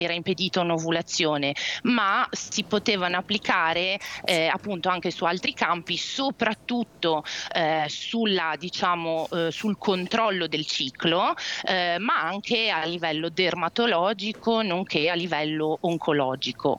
era impedita un'ovulazione, ma si potevano applicare appunto anche su altri campi, soprattutto sul controllo del ciclo, ma anche a livello dermatologico, nonché a livello oncologico.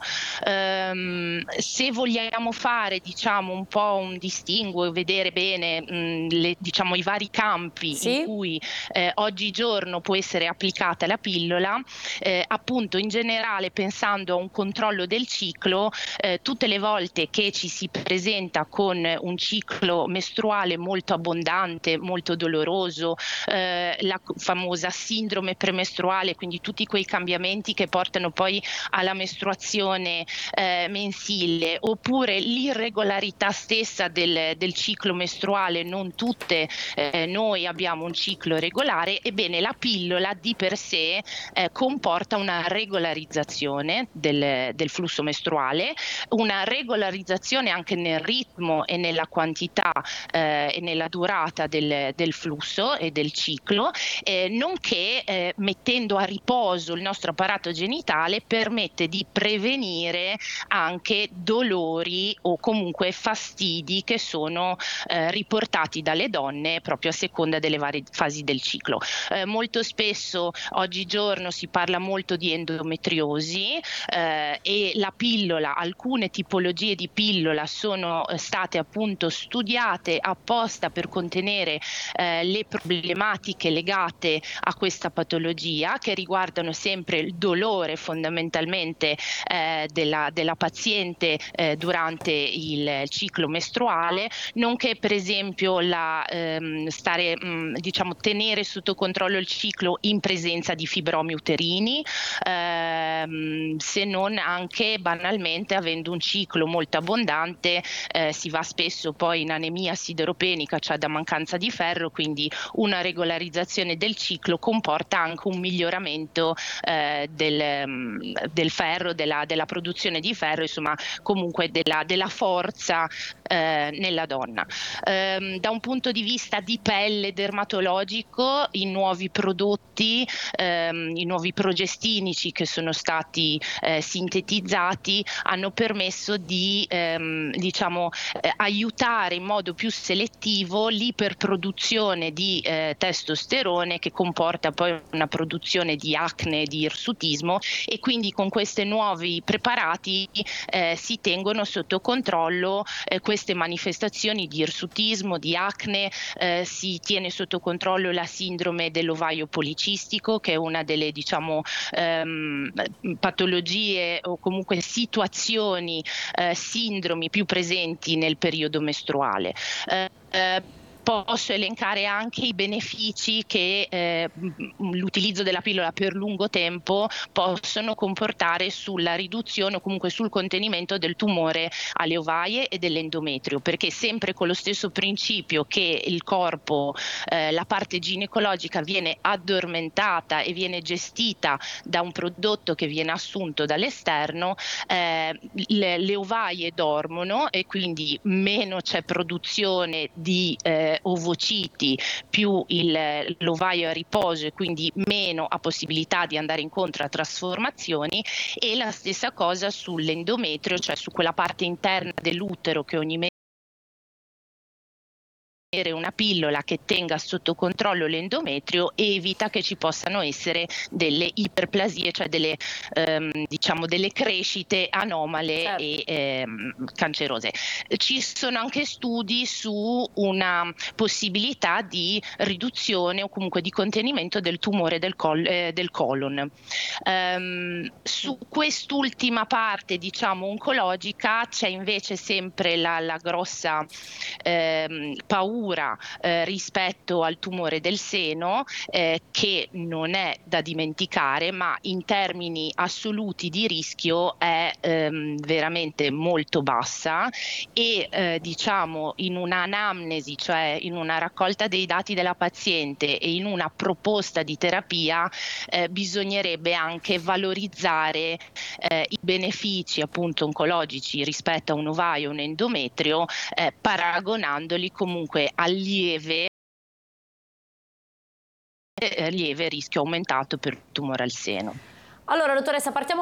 Se vogliamo fare, diciamo, un po' un distinguo e vedere bene i vari campi in Sì? cui oggigiorno può essere applicata la pillola, appunto in generale, pensando a un controllo del ciclo, tutte le volte che ci si presenta con un ciclo mestruale molto abbondante, molto doloroso, la famosa sindrome premestruale, quindi tutti quei cambiamenti che portano poi alla mestruazione mensile, oppure l'irregolarità stessa del ciclo mestruale, non tutte noi abbiamo un ciclo regolare, ebbene la pillola di per sé comporta una regolarizzazione del flusso mestruale, una regolarizzazione anche nel ritmo e nella quantità e nella durata del flusso e del ciclo, nonché mettendo a riposo il nostro apparato genitale, permette di prevenire anche dolori o comunque fastidi che sono riportati dalle donne proprio a seconda delle varie fasi del ciclo. Molto spesso oggigiorno si parla molto di endometriosi e la pillola, alcune tipologie di pillola sono state appunto studiate apposta per contenere le problematiche legate a questa patologia, che riguardano sempre il dolore fondamentalmente della paziente durante il ciclo mestruale, nonché per esempio tenere sotto controllo il ciclo in presenza di fibromi uterini, se non anche banalmente avendo un ciclo molto abbondante, si va spesso poi in anemia sideropenica, cioè da mancanza di ferro, quindi una regolarizzazione del ciclo comporta anche un miglioramento del ferro, della produzione di ferro, insomma comunque della forza nella donna. Da un punto di vista di pelle dermatologico, i nuovi prodotti, i nuovi progestinici che sono stati sintetizzati hanno permesso di aiutare in modo più selettivo l'iperproduzione di testosterone, che comporta poi una produzione di acne e di irsutismo, e quindi con questi nuovi preparati si tengono sotto controllo queste manifestazioni di irsutismo, di acne, si tiene sotto controllo la sindrome dell'ovaio policistico, che è una delle patologie o comunque situazioni, sindromi più presenti nel periodo mestruale. Posso elencare anche i benefici che l'utilizzo della pillola per lungo tempo possono comportare sulla riduzione o comunque sul contenimento del tumore alle ovaie e dell'endometrio, perché sempre con lo stesso principio che il corpo, la parte ginecologica viene addormentata e viene gestita da un prodotto che viene assunto dall'esterno, le ovaie dormono e quindi meno c'è produzione di ovociti, più l'ovaio è a riposo e quindi meno ha possibilità di andare incontro a trasformazioni, e la stessa cosa sull'endometrio, cioè su quella parte interna dell'utero che ogni mese una pillola che tenga sotto controllo l'endometrio evita che ci possano essere delle iperplasie, cioè delle crescite anomale Certo. e cancerose. Ci sono anche studi su una possibilità di riduzione o comunque di contenimento del tumore del colon. Su quest'ultima parte, diciamo, oncologica, c'è invece sempre la grossa paura rispetto al tumore del seno, che non è da dimenticare, ma in termini assoluti di rischio è veramente molto bassa, e diciamo in un'anamnesi, cioè in una raccolta dei dati della paziente e in una proposta di terapia, bisognerebbe anche valorizzare i benefici appunto oncologici rispetto a un ovaio o un endometrio, paragonandoli comunque al lieve rischio aumentato per tumore al seno. Allora, dottoressa, partiamo